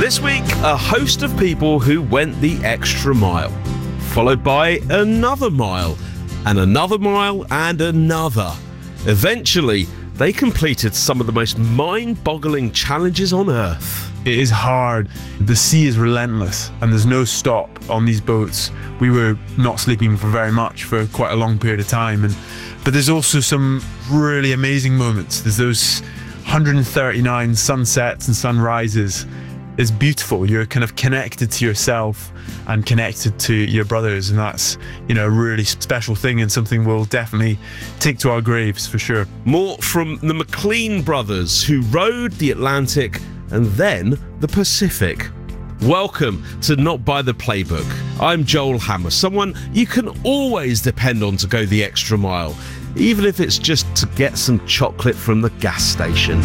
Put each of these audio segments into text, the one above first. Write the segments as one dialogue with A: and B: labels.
A: This week, a host of people who went the extra mile, followed by another mile, and another mile, and another. Eventually, they completed some of the most mind-boggling challenges on Earth.
B: It is hard. The sea is relentless and there's no stop on these boats. We were not sleeping for very much for quite a long period of time. But there's also some really amazing moments. There's those 139 sunsets and sunrises. It's beautiful. You're kind of connected to yourself and connected to your brothers, and that's, a really special thing and something we'll definitely take to our graves for sure.
A: More from the McLean brothers, who rode the Atlantic and then the Pacific. Welcome to Not By The Playbook. I'm Joel Hammer, someone you can always depend on to go the extra mile, even if it's just to get some chocolate from the gas station.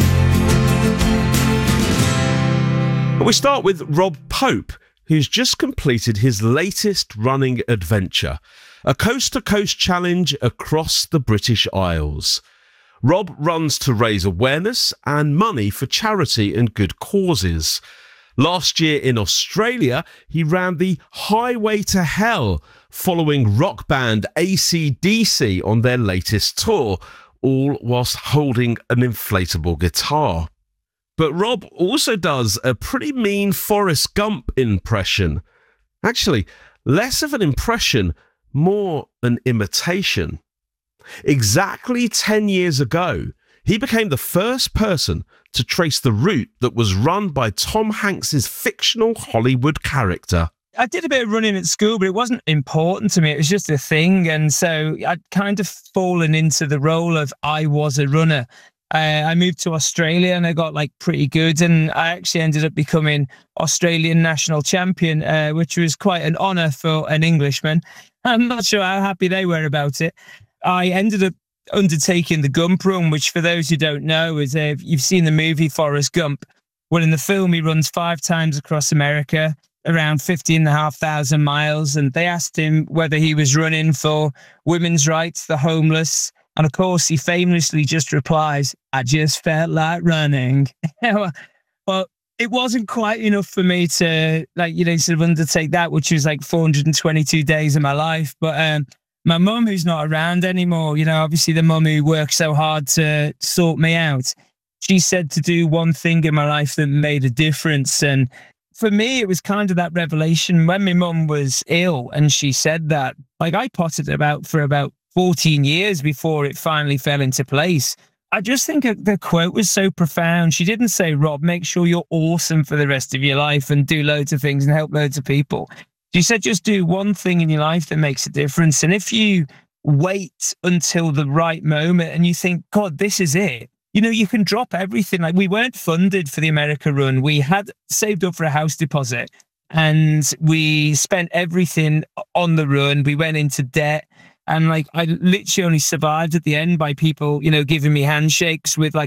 A: We start with Rob Pope, who's just completed his latest running adventure, a coast-to-coast challenge across the British Isles. Rob runs to raise awareness and money for charity and good causes. Last year in Australia, he ran the Highway to Hell, following rock band AC/DC on their latest tour, all whilst holding an inflatable guitar. But Rob also does a pretty mean Forrest Gump impression. Actually, less of an impression, more an imitation. Exactly 10 years ago, he became the first person to trace the route that was run by Tom Hanks's fictional Hollywood character.
C: I did a bit of running at school, but it wasn't important to me. It was just a thing. And so I'd kind of fallen into the role of I was a runner. I moved to Australia and I got pretty good, and I actually ended up becoming Australian national champion, which was quite an honour for an Englishman. I'm not sure how happy they were about it. I ended up undertaking the Gump Run, which for those who don't know is if you've seen the movie Forrest Gump. Well, in the film, he runs 5 times across America, around 50,500 miles. And they asked him whether he was running for women's rights, the homeless. And of course, he famously just replies, "I just felt like running." Well, it wasn't quite enough for me to sort of undertake that, which was 422 days of my life. But my mum, who's not around anymore, obviously the mum who worked so hard to sort me out, she said to do one thing in my life that made a difference. And for me, it was kind of that revelation when my mum was ill and she said that. I potted about for about 14 years before it finally fell into place. I just think the quote was so profound. She didn't say, "Rob, make sure you're awesome for the rest of your life and do loads of things and help loads of people." She said, just do one thing in your life that makes a difference. And if you wait until the right moment and you think, God, this is it, you can drop everything. We weren't funded for the America run. We had saved up for a house deposit and we spent everything on the run. We went into debt. And I literally only survived at the end by people, giving me handshakes with a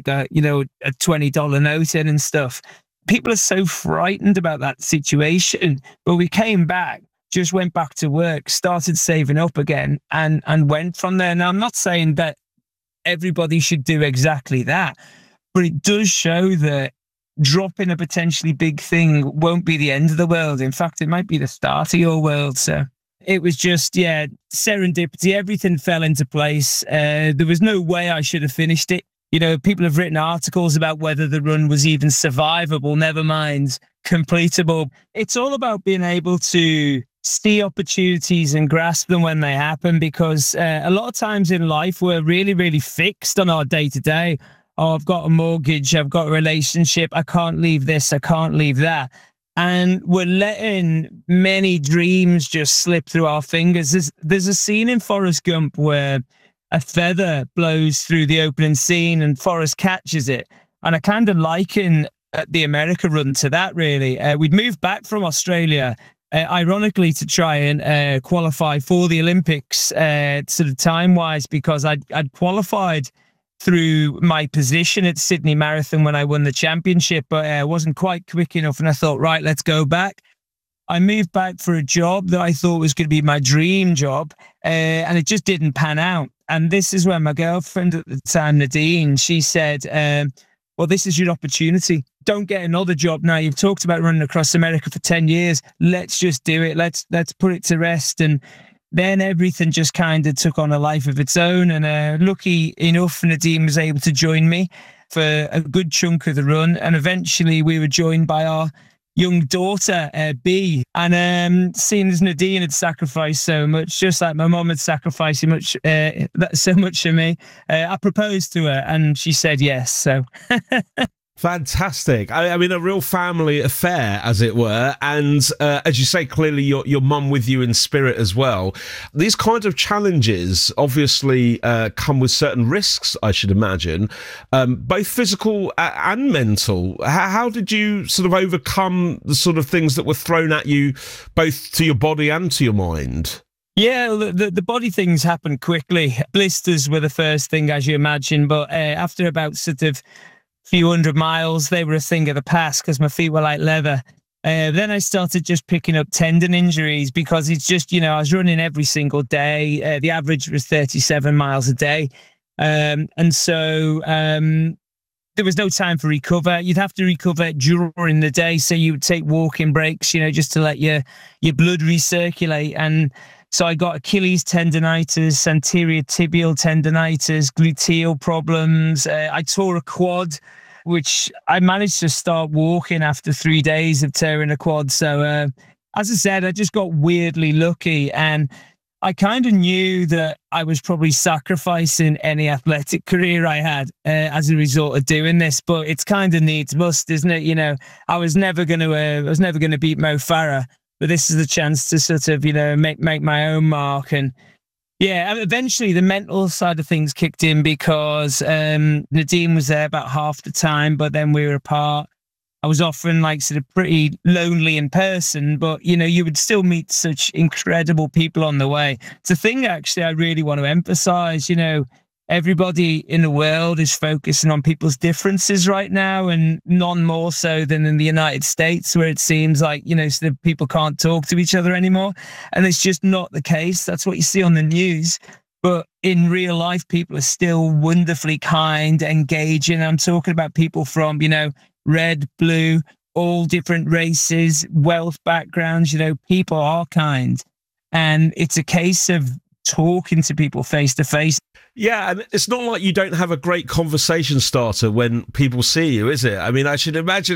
C: $20 note in and stuff. People are so frightened about that situation. But we came back, just went back to work, started saving up again and went from there. Now, I'm not saying that everybody should do exactly that, but it does show that dropping a potentially big thing won't be the end of the world. In fact, it might be the start of your world. So it was just, serendipity. Everything fell into place. There was no way I should have finished it. People have written articles about whether the run was even survivable, never mind completable. It's all about being able to see opportunities and grasp them when they happen, because a lot of times in life, we're really, really fixed on our day-to-day. Oh, I've got a mortgage, I've got a relationship, I can't leave this, I can't leave that. And we're letting many dreams just slip through our fingers. There's a scene in Forrest Gump where a feather blows through the opening scene and Forrest catches it. And I kind of liken the America run to that, really. We'd moved back from Australia, ironically, to try and qualify for the Olympics, sort of time-wise, because I'd qualified through my position at Sydney Marathon when I won the championship, but I wasn't quite quick enough. And I thought, right, let's go back. I moved back for a job that I thought was going to be my dream job, and it just didn't pan out. And this is when my girlfriend at the time, Nadine, she said, well, this is your opportunity. Don't get another job now. You've talked about running across America for 10 years. Let's just do it. Let's put it to rest. And then everything just kind of took on a life of its own. And lucky enough, Nadine was able to join me for a good chunk of the run. And eventually we were joined by our young daughter, B. And seeing as Nadine had sacrificed so much, just like my mum had sacrificed so much for me, I proposed to her and she said yes. So
A: fantastic. I mean, a real family affair, as it were. And as you say, clearly your mum with you in spirit as well. These kinds of challenges obviously come with certain risks, I should imagine, both physical and mental. How did you sort of overcome the sort of things that were thrown at you, both to your body and to your mind?
C: Yeah, the body things happened quickly. Blisters were the first thing, as you imagine. But after about sort of few hundred miles, they were a thing of the past because my feet were like leather. Then I started just picking up tendon injuries because it's just, I was running every single day. The average was 37 miles a day. And so there was no time for recover. You'd have to recover during the day. So you would take walking breaks, just to let your blood recirculate. And so I got Achilles tendonitis, anterior tibial tendonitis, gluteal problems. I tore a quad, which I managed to start walking after 3 days of tearing a quad. So as I said, I just got weirdly lucky. And I kind of knew that I was probably sacrificing any athletic career I had as a result of doing this. But it's kind of needs must, isn't it? I was never going to beat Mo Farah. But this is the chance to sort of, make my own mark. And yeah, eventually the mental side of things kicked in because Nadine was there about half the time, but then we were apart. I was often sort of pretty lonely in person, but, you would still meet such incredible people on the way. It's a thing, actually, I really want to emphasize, everybody in the world is focusing on people's differences right now, and none more so than in the United States, where it seems like, sort of people can't talk to each other anymore. And it's just not the case. That's what you see on the news. But in real life, people are still wonderfully kind, engaging. I'm talking about people from, red, blue, all different races, wealth backgrounds, people are kind. And it's a case of talking to people face to face.
A: Yeah, and it's not like you don't have a great conversation starter when people see you, is it? I mean, I should imagine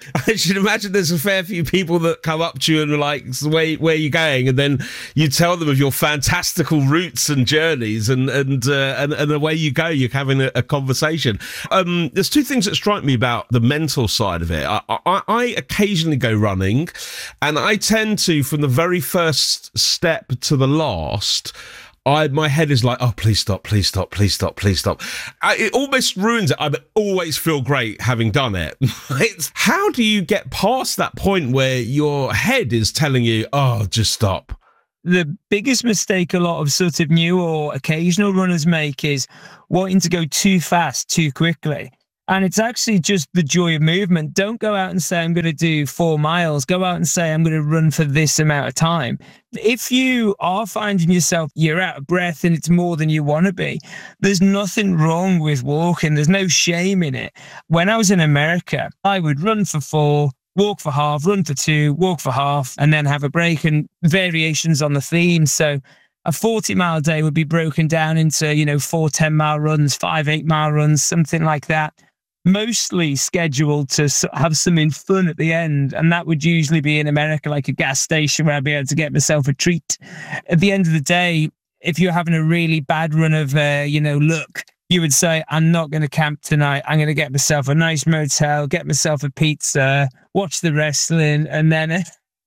A: there's a fair few people that come up to you and are like, where are you going? And then you tell them of your fantastical routes and journeys, and away you go. You're having a conversation. There's two things that strike me about the mental side of it. I occasionally go running, and I tend to, from the very first step to the last, my head is like, oh, please stop, please stop, please stop, please stop. It almost ruins it. I always feel great having done it. How do you get past that point where your head is telling you, oh, just stop?
C: The biggest mistake a lot of sort of new or occasional runners make is wanting to go too fast, too quickly. And it's actually just the joy of movement. Don't go out and say, I'm going to do 4 miles. Go out and say, I'm going to run for this amount of time. If you are finding yourself, you're out of breath and it's more than you want to be, there's nothing wrong with walking. There's no shame in it. When I was in America, I would run for 4, walk for half, run for 2, walk for half, and then have a break, and variations on the theme. So a 40-mile day would be broken down into, 4 10-mile runs, 5 8-mile runs, something like that. Mostly scheduled to have something fun at the end. And that would usually be in America, like a gas station where I'd be able to get myself a treat. At the end of the day, if you're having a really bad run of, luck, you would say, I'm not going to camp tonight. I'm going to get myself a nice motel, get myself a pizza, watch the wrestling, and then,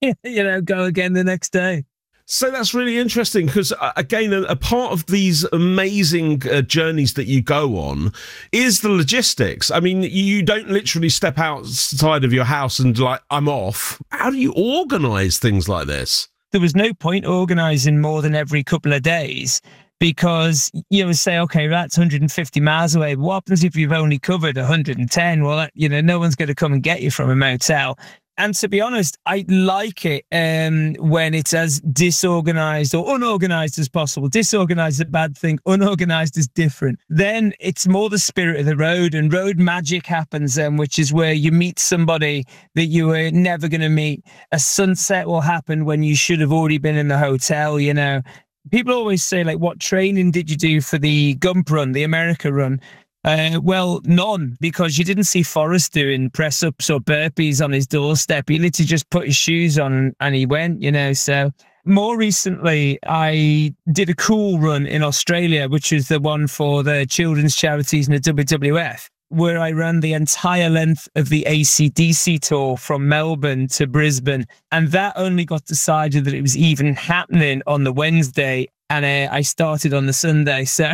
C: go again the next day.
A: So that's really interesting because, again, a part of these amazing journeys that you go on is the logistics. I mean, you don't literally step outside of your house and I'm off. How do you organise things like this?
C: There was no point organising more than every couple of days because you would say, okay, that's 150 miles away. But what happens if you've only covered 110? Well, no one's going to come and get you from a motel. And to be honest, I like it when it's as disorganized or unorganized as possible. Disorganized is a bad thing. Unorganized is different. Then it's more the spirit of the road, and road magic happens then, which is where you meet somebody that you were never going to meet. A sunset will happen when you should have already been in the hotel, you know. People always say, like, what training did you do for the Gump run, the America run? Well, none, because you didn't see Forrest doing press-ups or burpees on his doorstep. He literally just put his shoes on and he went, you know. So more recently, I did a cool run in Australia, which is the one for the children's charities and the WWF, where I ran the entire length of the AC/DC tour from Melbourne to Brisbane. And that only got decided that it was even happening on the Wednesday, and I started on the Sunday. So...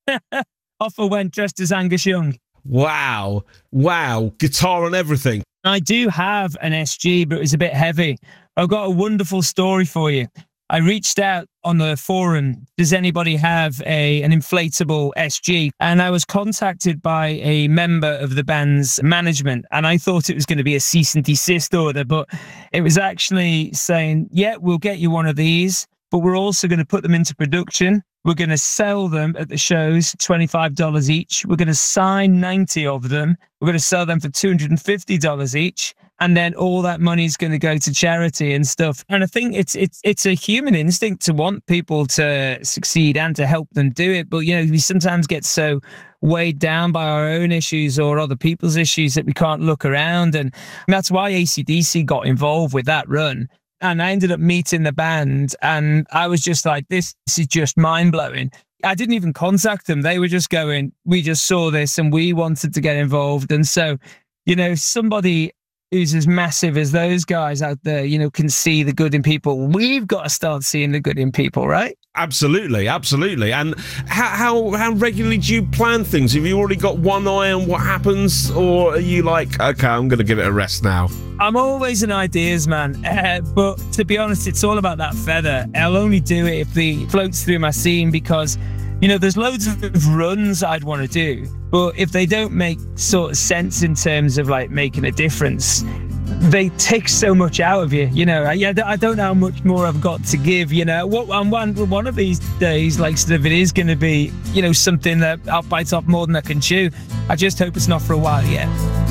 C: off I went dressed as Angus Young.
A: Wow. Guitar and everything.
C: I do have an SG, but it was a bit heavy. I've got a wonderful story for you. I reached out on the forum, does anybody have an inflatable SG? And I was contacted by a member of the band's management, and I thought it was going to be a cease and desist order, but it was actually saying, yeah, we'll get you one of these, but we're also going to put them into production. We're going to sell them at the shows, $25 each. We're going to sign 90 of them. We're going to sell them for $250 each. And then all that money is going to go to charity and stuff. And I think it's a human instinct to want people to succeed and to help them do it. But, you know, we sometimes get so weighed down by our own issues or other people's issues that we can't look around. And that's why AC/DC got involved with that run. And I ended up meeting the band, and I was just like, this is just mind-blowing. I didn't even contact them. They were just going, we just saw this and we wanted to get involved. And so, you know, somebody who's as massive as those guys out there, you know, can see the good in people. We've got to start seeing the good in people, right?
A: Absolutely. And how regularly do you plan things? Have you already got one eye on what happens, or are you like, okay, I'm going to give it a rest now?
C: I'm always an ideas man, but to be honest, it's all about that feather. I'll only do it if it floats through my scene, because, you know, there's loads of runs I'd want to do, but if they don't make sort of sense in terms of like making a difference, they take so much out of you, you know. I don't know how much more I've got to give, you know. One of these days, like, sort of, it is going to be, you know, something that I'll bite off more than I can chew. I just hope it's not for a while yet.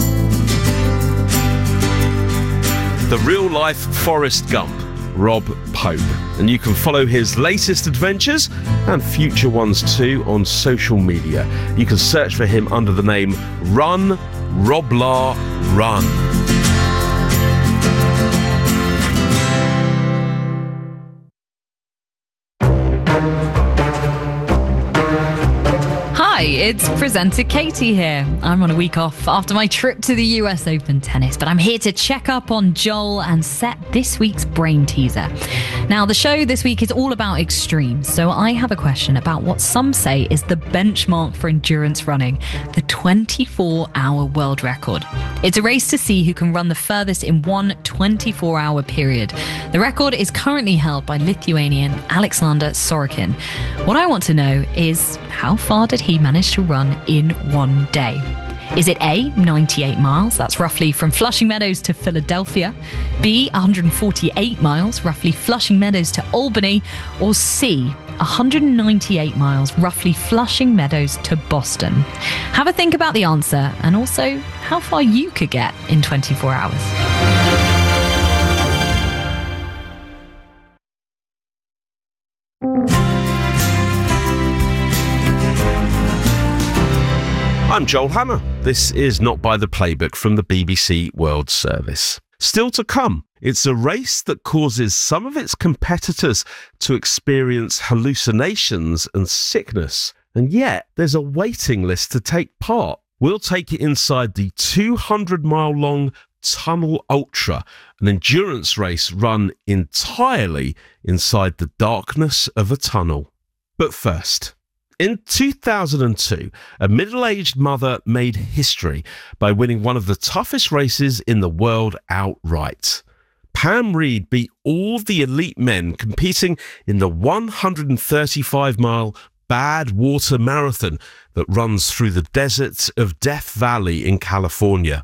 A: The real-life Forrest Gump, Rob Pope. And you can follow his latest adventures and future ones too on social media. You can search for him under the name Run Roblar Run.
D: Hi, it's presenter Katie here. I'm on a week off after my trip to the US Open tennis, but I'm here to check up on Joel and set this week's brain teaser. Now, the show this week is all about extremes, so I have a question about what some say is the benchmark for endurance running, the 24-hour world record. It's a race to see who can run the furthest in one 24-hour period. The record is currently held by Lithuanian Alexander Sorokin. What I want to know is, how far did he manage to run in one day? Is it A, 98 miles, that's roughly from Flushing Meadows to Philadelphia, B, 148 miles, roughly Flushing Meadows to Albany, or C, 198 miles, roughly Flushing Meadows to Boston? Have a think about the answer, and also how far you could get in 24 hours.
A: I'm Joel Hammer. This is Not By the Playbook from the BBC World Service. Still to come, it's a race that causes some of its competitors to experience hallucinations and sickness, and yet there's a waiting list to take part. We'll take it inside the 200-mile-long Tunnel Ultra, an endurance race run entirely inside the darkness of a tunnel. But first, in 2002, a middle-aged mother made history by winning one of the toughest races in the world outright. Pam Reed beat all the elite men competing in the 135-mile Badwater Marathon that runs through the deserts of Death Valley in California.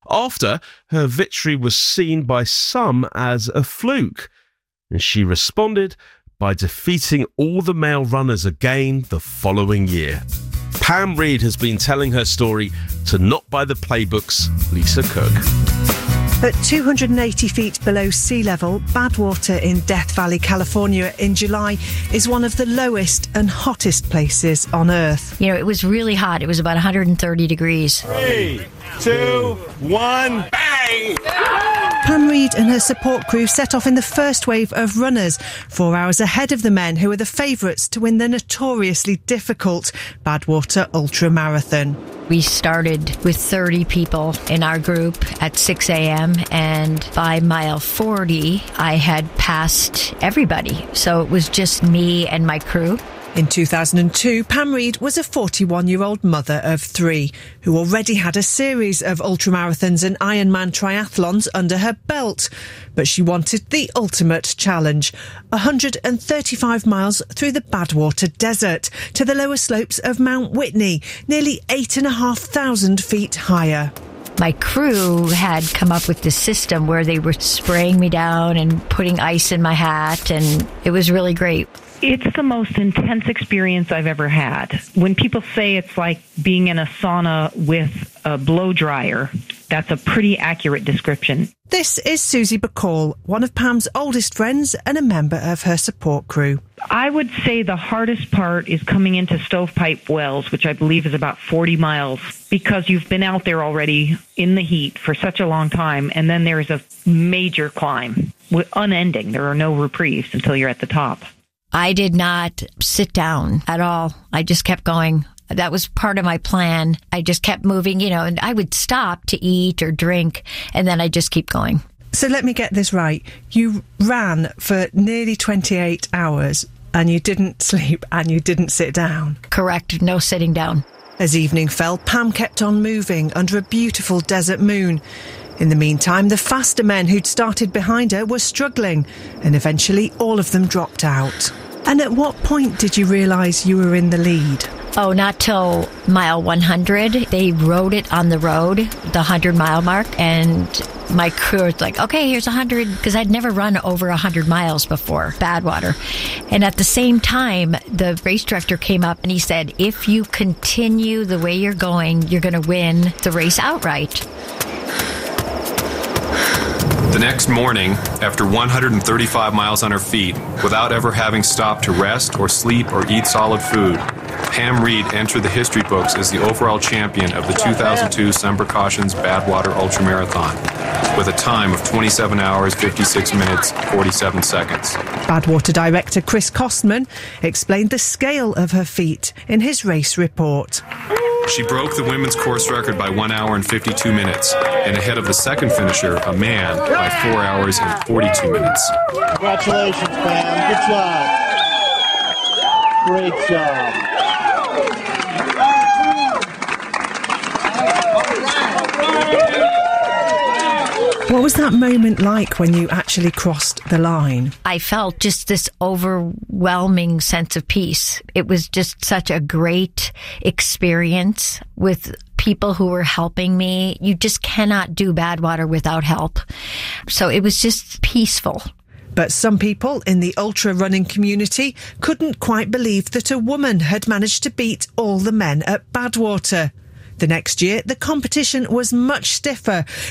A: after her victory was seen by some as a fluke. And she responded by defeating all the male runners again the following year. Pam Reid has been telling her story to Not By The Playbook's Lisa Cook.
E: At 280 feet below sea level, Badwater in Death Valley, California in July is one of the lowest and hottest places on Earth.
F: You know, it was really hot. It was about 130 degrees.
G: 3, 2, 1, bang!
E: Pam Reid and her support crew set off in the first wave of runners, 4 hours ahead of the men who are the favourites to win the notoriously difficult Badwater Ultra Marathon.
F: We started with 30 people in our group at 6 a.m. and by mile 40, I had passed everybody. So it was just me and my crew.
E: In 2002, Pam Reid was a 41-year-old mother of 3 who already had a series of ultramarathons and Ironman triathlons under her belt. But she wanted the ultimate challenge, 135 miles through the Badwater Desert to the lower slopes of Mount Whitney, nearly 8,500 feet higher.
F: My crew had come up with this system where they were spraying me down and putting ice in my hat, and it was really great.
H: It's the most intense experience I've ever had. When people say it's like being in a sauna with a blow dryer, that's a pretty accurate description.
E: This is Susie Bacall, one of Pam's oldest friends and a member of her support crew.
H: I would say the hardest part is coming into Stovepipe Wells, which I believe is about 40 miles, because you've been out there already in the heat for such a long time, and then there's a major climb, unending. There are no reprieves until you're at the top.
F: I did not sit down at all. I just kept going. That was part of my plan. I just kept moving, and I would stop to eat or drink, and then I just keep going.
E: So let me get this right. You ran for nearly 28 hours and you didn't sleep and you didn't sit down.
F: Correct. No sitting down.
E: As evening fell, Pam kept on moving under a beautiful desert moon. In the meantime, the faster men who'd started behind her were struggling, and eventually all of them dropped out. And at what point did you realise you were in the lead?
F: Oh, not till mile 100. They rode it on the road, the 100-mile mark, and my crew was like, okay, here's 100, because I'd never run over 100 miles before, Badwater. And at the same time, the race director came up and he said, if you continue the way you're going, you're going to win the race outright.
I: The next morning, after 135 miles on her feet, without ever having stopped to rest or sleep or eat solid food, Pam Reid entered the history books as the overall champion of the 2002 Sun Precautions Badwater Ultramarathon, with a time of 27 hours, 56 minutes, 47 seconds.
E: Badwater director Chris Costman explained the scale of her feat in his race report.
I: She broke the women's course record by 1 hour and 52 minutes, and ahead of the second finisher, a man, by 4 hours and 42 minutes.
G: Congratulations, Pam. Good job. Great job.
E: What was that moment like when you actually crossed the line?
F: I felt just this overwhelming sense of peace. It was just such a great experience with people who were helping me. You just cannot do Badwater without help. So it was just peaceful.
E: But some people in the ultra running community couldn't quite believe that a woman had managed to beat all the men at Badwater. The next year, the competition was much stiffer,